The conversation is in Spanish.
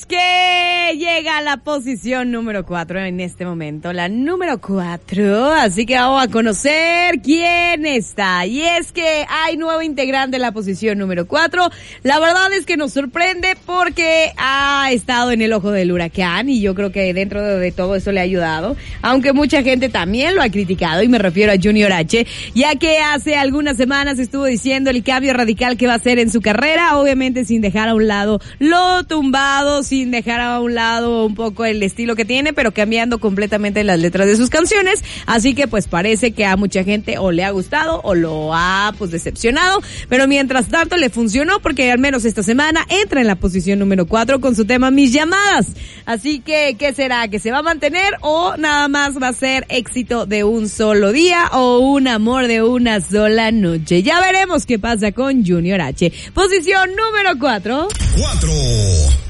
es que llega a la posición número 4 en este momento, la número 4, así que vamos a conocer quién está. Y es que hay nuevo integrante en la posición número 4. La verdad es que nos sorprende porque ha estado en el ojo del huracán y yo creo que dentro de todo eso le ha ayudado, aunque mucha gente también lo ha criticado, y me refiero a Junior H, ya que hace algunas semanas estuvo diciendo el cambio radical que va a hacer en su carrera, obviamente sin dejar a un lado lo tumbado, sin dejar a un lado un poco el estilo que tiene, pero cambiando completamente las letras de sus canciones. Así que pues parece que a mucha gente o le ha gustado o lo ha pues decepcionado, pero mientras tanto le funcionó porque al menos esta semana entra en la posición número 4 con su tema Mis Llamadas. Así que, ¿qué será? ¿Que se va a mantener o nada más va a ser éxito de un solo día o un amor de una sola noche? Ya veremos qué pasa con Junior H. Posición número 4.